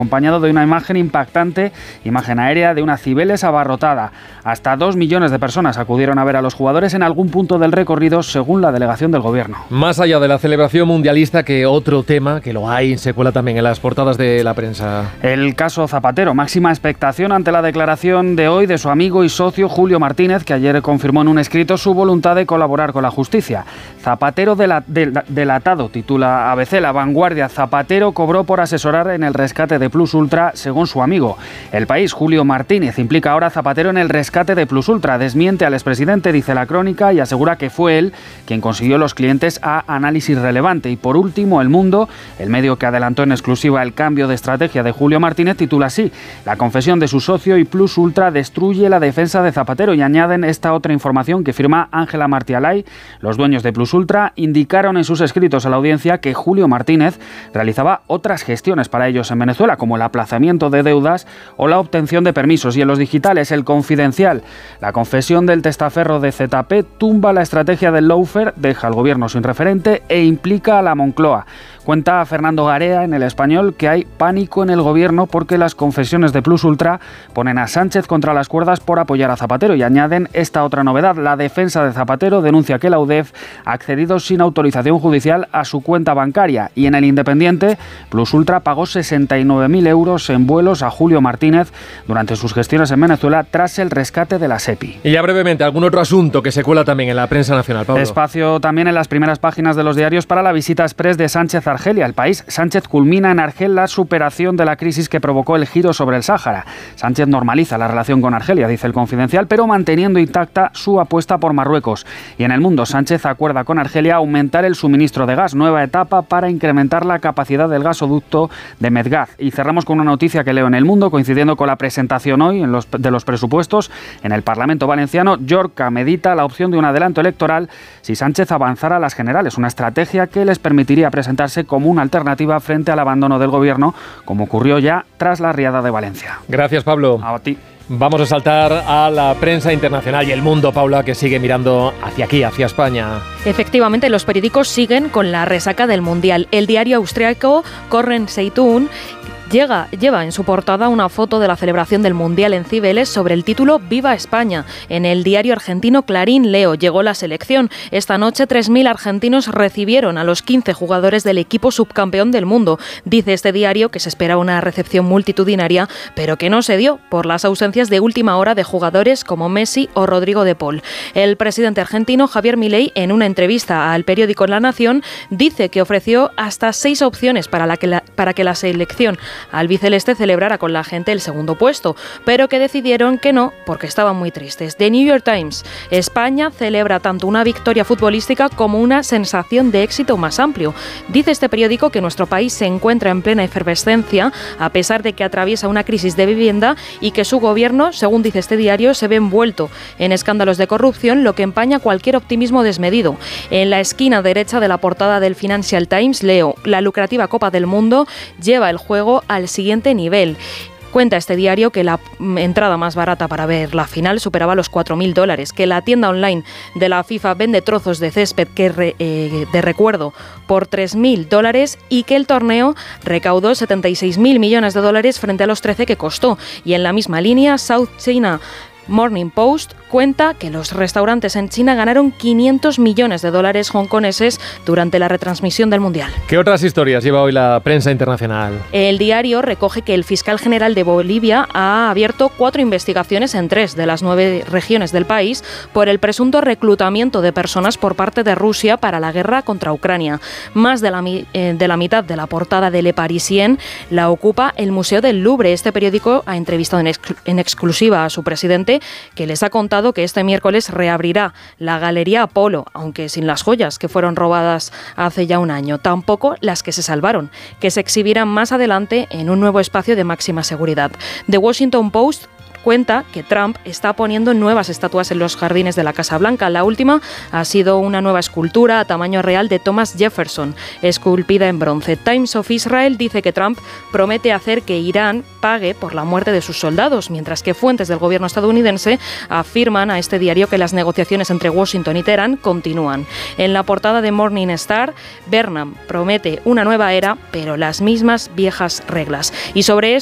acompañado de una imagen impactante, imagen aérea de una Cibeles abarrotada. Hasta 2 millones de personas acudieron a ver a los jugadores en algún punto del recorrido, según la delegación del Gobierno. Más allá de la celebración mundialista, que otro tema, que lo hay, se cuela también en las portadas de la prensa. El caso Zapatero, máxima expectación ante la declaración de hoy de su amigo y socio Julio Martínez, que ayer confirmó en un escrito su voluntad de colaborar con la justicia. Zapatero delatado, titula ABC. La Vanguardia. Zapatero cobró por asesorar en el rescate de Plus Ultra, según su amigo. El País. Julio Martínez implica ahora a Zapatero en el rescate de Plus Ultra. Desmiente al expresidente, dice la Crónica, y asegura que fue él quien consiguió los clientes a Análisis Relevante. Y por último, El Mundo, el medio que adelantó en exclusiva el cambio de estrategia de Julio Martínez, titula así: la confesión de su socio y Plus Ultra destruye la defensa de Zapatero. Y añaden esta otra información que firma Ángela Martialay. Los dueños de Plus Ultra indicaron en sus escritos a la audiencia que Julio Martínez realizaba otras gestiones para ellos en Venezuela, como el aplazamiento de deudas o la obtención de permisos. Y en los digitales, El Confidencial. La confesión del testaferro de ZP tumba la estrategia del lawfare, deja al gobierno sin referente e implica a la Moncloa. Cuenta Fernando Garea en El Español que hay pánico en el gobierno porque las confesiones de Plus Ultra ponen a Sánchez contra las cuerdas por apoyar a Zapatero. Y añaden esta otra novedad: la defensa de Zapatero denuncia que la UDEF ha accedido sin autorización judicial a su cuenta bancaria. Y en El Independiente, Plus Ultra pagó 69.000 euros en vuelos a Julio Martínez durante sus gestiones en Venezuela tras el rescate de la SEPI. Y ya brevemente, algún otro asunto que se cuela también en la prensa nacional, Pablo. Espacio también en las primeras páginas de los diarios para la visita express de Sánchez a Argelia. El País. Sánchez culmina en Argel la superación de la crisis que provocó el giro sobre el Sáhara. Sánchez normaliza la relación con Argelia, dice El Confidencial, pero manteniendo intacta su apuesta por Marruecos. Y en El Mundo, Sánchez acuerda con Argelia aumentar el suministro de gas, nueva etapa para incrementar la capacidad del gasoducto de Medgaz. Y cerramos con una noticia que leo en El Mundo, coincidiendo con la presentación hoy de los presupuestos en el Parlamento valenciano. Llorca medita la opción de un adelanto electoral si Sánchez avanzara a las generales, una estrategia que les permitiría presentarse como una alternativa frente al abandono del gobierno, como ocurrió ya tras la riada de Valencia. Gracias, Pablo. A ti. Vamos a saltar a la prensa internacional y El Mundo, Paula, que sigue mirando hacia aquí, hacia España. Efectivamente, los periódicos siguen con la resaca del Mundial. El diario austriaco Corren Zeitung lleva en su portada una foto de la celebración del Mundial en Cibeles sobre el título Viva España. En el diario argentino Clarín leo: llegó la selección. Esta noche 3.000 argentinos recibieron a los 15 jugadores del equipo subcampeón del mundo. Dice este diario que se espera una recepción multitudinaria, pero que no se dio por las ausencias de última hora de jugadores como Messi o Rodrigo de Paul. El presidente argentino Javier Milei, en una entrevista al periódico La Nación, dice que ofreció hasta 6 opciones para que la selección albiceleste celebrara con la gente el segundo puesto, pero que decidieron que no porque estaban muy tristes. The New York Times: España celebra tanto una victoria futbolística como una sensación de éxito más amplio. Dice este periódico que nuestro país se encuentra en plena efervescencia a pesar de que atraviesa una crisis de vivienda y que su gobierno, según dice este diario, se ve envuelto en escándalos de corrupción, lo que empaña cualquier optimismo desmedido. En la esquina derecha de la portada del Financial Times leo: la lucrativa Copa del Mundo lleva el juego al siguiente nivel. Cuenta este diario que la entrada más barata para ver la final superaba los $4.000, que la tienda online de la FIFA vende trozos de césped de recuerdo por $3.000 y que el torneo recaudó $76.000 millones frente a los 13 que costó. Y en la misma línea, South China Morning Post cuenta que los restaurantes en China ganaron $500 millones hongkoneses durante la retransmisión del Mundial. ¿Qué otras historias lleva hoy la prensa internacional? El diario recoge que el fiscal general de Bolivia ha abierto 4 investigaciones en 3 de las 9 regiones del país por el presunto reclutamiento de personas por parte de Rusia para la guerra contra Ucrania. Más de la mitad de la portada de Le Parisien la ocupa el Museo del Louvre. Este periódico ha entrevistado en exclusiva a su presidente, que les ha contado que este miércoles reabrirá la Galería Apolo, aunque sin las joyas que fueron robadas hace ya un año, tampoco las que se salvaron, que se exhibirán más adelante en un nuevo espacio de máxima seguridad. The Washington Post cuenta que Trump está poniendo nuevas estatuas en los jardines de la Casa Blanca. La última ha sido una nueva escultura a tamaño real de Thomas Jefferson, esculpida en bronce. Times of Israel dice que Trump promete hacer que Irán pague por la muerte de sus soldados, mientras que fuentes del gobierno estadounidense afirman a este diario que las negociaciones entre Washington y Teherán continúan. En la portada de Morning Star, Burnham promete una nueva era, pero las mismas viejas reglas. Y sobre